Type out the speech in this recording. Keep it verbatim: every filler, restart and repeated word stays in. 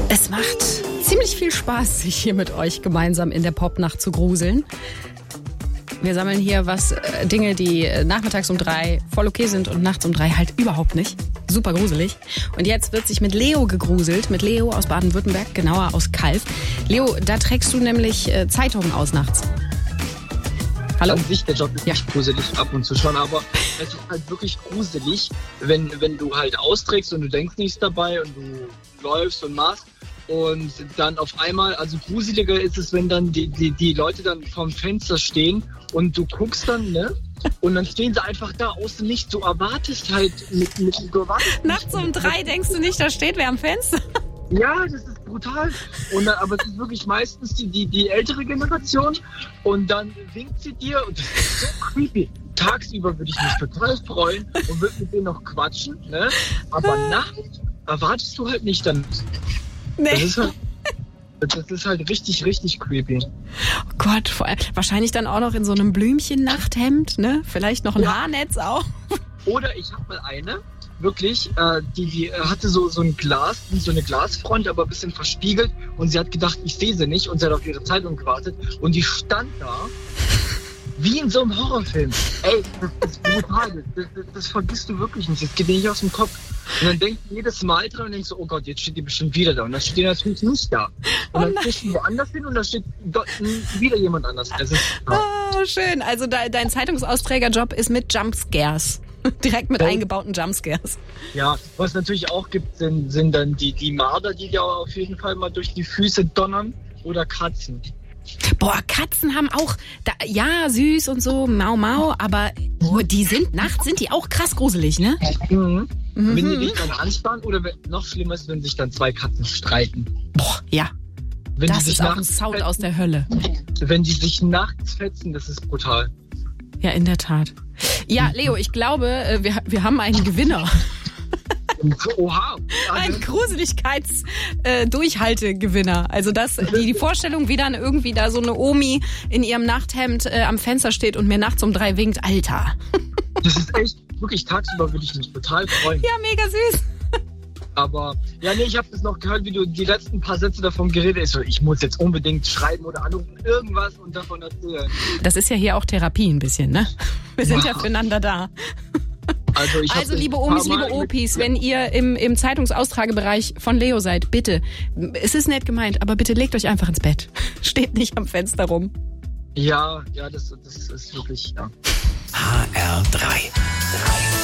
Es macht ziemlich viel Spaß, sich hier mit euch gemeinsam in der Popnacht zu gruseln. Wir sammeln hier was, äh, Dinge, die nachmittags um drei voll okay sind und nachts um drei halt überhaupt nicht. Super gruselig. Und jetzt wird sich mit Leo gegruselt, mit Leo aus Baden-Württemberg, genauer aus Calw. Leo, da trägst du nämlich äh, Zeitungen aus nachts. Hallo? An sich, der Job ist ja nicht gruselig ab und zu schon, aber es ist halt wirklich gruselig, wenn, wenn du halt austrägst und du denkst nichts dabei und du läufst und machst und dann auf einmal, also gruseliger ist es, wenn dann die, die, die Leute dann vorm Fenster stehen und du guckst dann, ne? Und dann stehen sie einfach da aus dem Nichts. Du erwartest halt mit, mit du erwartest Nachts um drei denkst du nicht, da steht wer am Fenster? Ja, das ist brutal. Und dann, aber es ist wirklich meistens die, die, die ältere Generation und dann winkt sie dir und das ist so creepy. Tagsüber würde ich mich total freuen und würde mit denen noch quatschen, ne? Aber nachts erwartest du halt nicht damit. Nee. Das ist halt, das ist halt richtig, richtig creepy. Oh Gott, vor allem, wahrscheinlich dann auch noch in so einem Blümchen-Nachthemd, ne? Vielleicht noch ein Ja. Haarnetz auch. Oder ich habe mal eine, wirklich, äh, die, die äh, hatte so, so ein Glas, so eine Glasfront, aber ein bisschen verspiegelt und sie hat gedacht, ich sehe sie nicht und sie hat auf ihre Zeitung gewartet und die stand da wie in so einem Horrorfilm. Ey, das ist brutal, das, das, das vergisst du wirklich nicht, das geht dir nicht aus dem Kopf. Und dann denkst du jedes Mal dran und denkst so, oh Gott, jetzt steht die bestimmt wieder da und dann steht die natürlich nicht da. Und dann Oh gehst du woanders hin und da steht dort wieder jemand anders. Das ist, Ah, schön. Also de- dein Zeitungsausträgerjob ist mit Jumpscares. Direkt mit Ja. eingebauten Jumpscares. Ja, was es natürlich auch gibt, sind, sind dann die, die Marder, die dir auf jeden Fall mal durch die Füße donnern oder Katzen. Boah, Katzen haben auch, da, ja, süß und so, mau mau, aber oh, die sind, nachts sind die auch krass gruselig, ne? Mhm. Mhm. Wenn die dich dann anspannen oder wenn, noch schlimmer ist, wenn sich dann zwei Katzen streiten. Boah, ja, Wenn das die sich ist auch ein nachts Sound fetzen, aus der Hölle. Wenn die sich nachts fetzen, das ist brutal. Ja, in der Tat. Ja, Leo, ich glaube, äh, wir, wir haben einen Gewinner. Oha. Ein Gruseligkeits-Durchhaltegewinner. Also das, die, die Vorstellung, wie dann irgendwie da so eine Omi in ihrem Nachthemd äh, am Fenster steht und mir nachts um drei winkt. Alter. Das ist echt, wirklich tagsüber würde ich mich total freuen. Ja, mega süß. Aber, ja, nee, ich habe das noch gehört, wie du die letzten paar Sätze davon geredet hast. So, ich muss jetzt unbedingt schreiben oder anrufen, irgendwas und davon erzählen. Das ist ja hier auch Therapie ein bisschen, ne? Wir sind ja, Ja. füreinander da. Also, ich hab Also das liebe ein Omis, paar Mal liebe mit- Opis, wenn ihr im, im Zeitungsaustragebereich von Leo seid, bitte, es ist nett gemeint, aber bitte legt euch einfach ins Bett. Steht nicht am Fenster rum. Ja, ja, das, das ist wirklich, ja. H R drei.